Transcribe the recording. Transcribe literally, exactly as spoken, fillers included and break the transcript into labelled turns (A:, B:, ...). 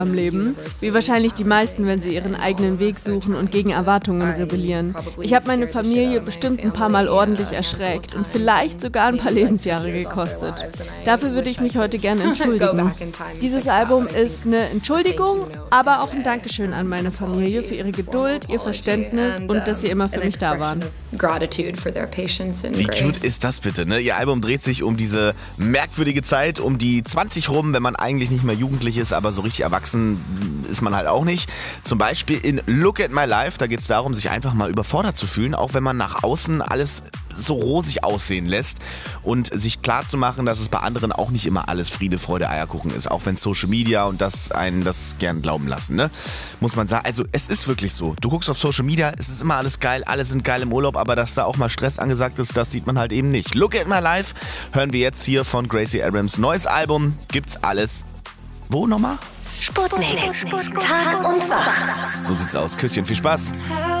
A: am Leben, wie wahrscheinlich die meisten, wenn sie ihren eigenen Weg suchen und gegen Erwartungen rebellieren. Ich habe meine Familie bestimmt ein paar Mal ordentlich erschreckt und vielleicht sogar ein paar Lebensjahre gekostet. Dafür würde ich mich heute gerne entschuldigen. Dieses Album ist eine Entschuldigung, aber auch ein Dankeschön an meine Familie für ihre Geduld, ihr Verständnis und dass sie immer für mich da waren.
B: Wie cute ist das bitte, ne? Ihr Album dreht sich um diese merkwürdige Zeit, um die zwanzig rum, wenn man eigentlich nicht mehr jugendlich ist, aber so richtig erwachsen ist man halt auch nicht. Zum Beispiel in Look at My Life, da geht es darum, sich einfach mal überfordert zu fühlen, auch wenn man nach außen alles so rosig aussehen lässt und sich klar zu machen, dass es bei anderen auch nicht immer alles Friede, Freude, Eierkuchen ist, auch wenn Social Media und das einen das gern glauben lassen, ne? Muss man sagen, also es ist wirklich so. Du guckst auf Social Media, es ist immer alles geil, alle sind geil im Urlaub, aber dass da auch mal Stress angesagt ist, das sieht man halt eben nicht. Look at My Life hören wir jetzt hier von Gracie Abrams. Neues Album, gibt's alles. Wo nochmal?
C: Sputnik. Tag und Wach.
B: So sieht's aus. Küsschen, viel Spaß.